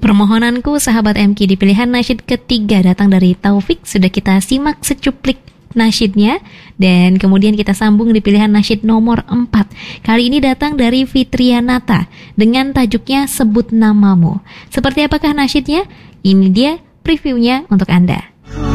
Permohonanku sahabat MQ di pilihan nasyid ketiga datang dari Taufik. Sudah kita simak secuplik nasyidnya dan kemudian kita sambung di pilihan nasyid nomor 4. Kali ini datang dari Fitrianata dengan tajuknya Sebut Namamu. Seperti apakah nasyidnya? Ini dia previewnya untuk Anda.